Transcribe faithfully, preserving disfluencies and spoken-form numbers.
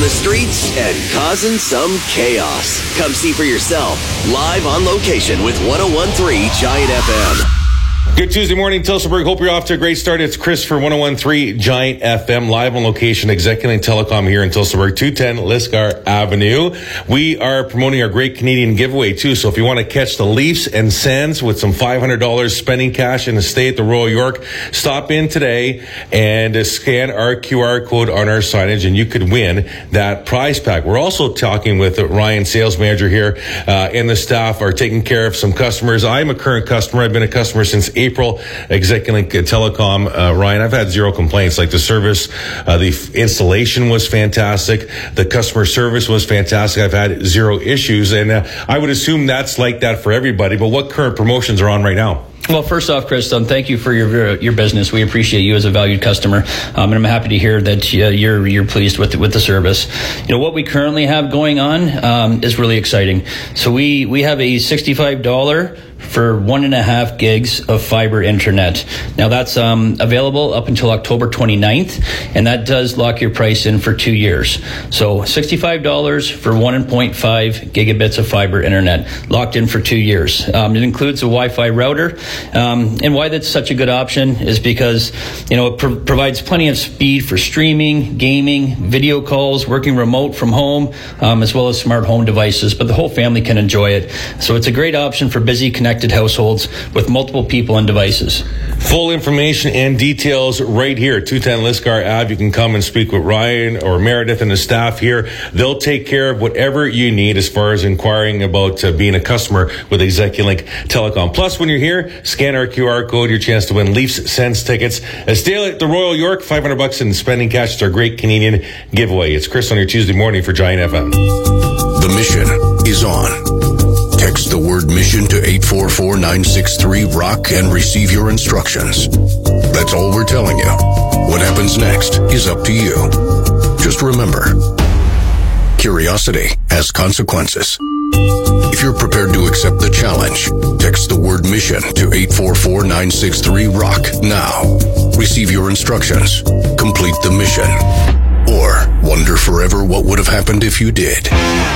the streets and causing some chaos. Come see for yourself, live on location with one oh one point three Giant F M. Good Tuesday morning, Tillsonburg. Hope you're off to a great start. It's Chris for one oh one point three Giant F M, live on location, Executive Telecom here in Tillsonburg, two ten Lisgar Avenue. We are promoting our Great Canadian Giveaway, too. So if you want to catch the Leafs and Sens with some five hundred dollars spending cash and a stay at the Royal York, stop in today and uh, scan our Q R code on our signage, and you could win that prize pack. We're also talking with Ryan, sales manager here, uh, and the staff are taking care of some customers. I'm a current customer. I've been a customer since April. Executive Telecom, uh, Ryan, I've had zero complaints. Like the service, uh, the f- installation was fantastic. The customer service was fantastic. I've had zero issues. And uh, I would assume that's like that for everybody. But what current promotions are on right now? Well, first off, Chris, um, thank you for your your business. We appreciate you as a valued customer, um, and I'm happy to hear that uh, you're you're pleased with the, with the service. You know what we currently have going on um, is really exciting. So we we have a sixty-five dollars for one and a half gigs of fiber internet. Now that's um, available up until October twenty-ninth, and that does lock your price in for two years. So sixty-five dollars for one point five gigabits of fiber internet, locked in for two years. Um, it includes a Wi-Fi router. Um, and why that's such a good option is because, you know, it pro- provides plenty of speed for streaming, gaming, video calls, working remote from home, um, as well as smart home devices. But the whole family can enjoy it. So it's a great option for busy, connected households with multiple people and devices. Full information and details right here at two ten Lisgar Ave. You can come and speak with Ryan or Meredith and the staff here. They'll take care of whatever you need as far as inquiring about uh, being a customer with Execulink Telecom. Plus, when you're here, scan our Q R code, your chance to win Leafs Sens tickets. A stay at the Royal York, five hundred bucks in spending cash. It's our Great Canadian Giveaway. It's Chris on your Tuesday morning for Giant F M. The mission is on. Text the word mission to eight four four nine six three rock and receive your instructions. That's all we're telling you. What happens next is up to you. Just remember, curiosity has consequences. If you're prepared to accept the challenge, text the word mission to eight four four nine six three rock now. Receive your instructions. Complete the mission. Or wonder forever what would have happened if you did.